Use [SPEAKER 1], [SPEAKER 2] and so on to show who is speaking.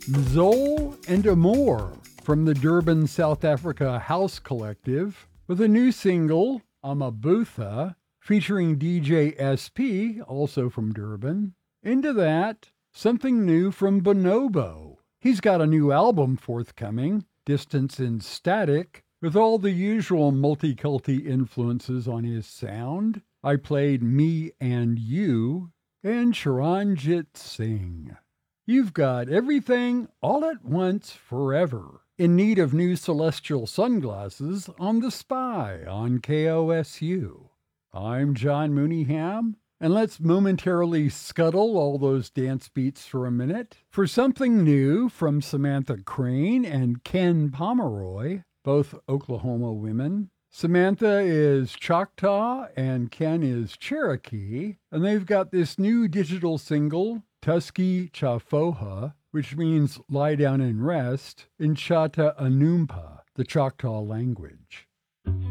[SPEAKER 1] Mzol and Amor from the Durban, South Africa House Collective with a new single, Amabutha, featuring DJ SP, also from Durban. Into that, something new from Bonobo. He's got a new album forthcoming, Distance in Static, with all the usual multi-culti influences on his sound. I played Me and You and Charanjit Singh. You've got everything all at once forever. In need of new celestial sunglasses on The Spy on KOSU. I'm John Mooneyham, and let's momentarily scuttle all those dance beats for a minute for something new from Samantha Crane and Ken Pomeroy, both Oklahoma women. Samantha is Choctaw and Ken is Cherokee, and they've got this new digital single, Tusky Chafoha, which means lie down and rest, in Chata Anumpa, the Choctaw language.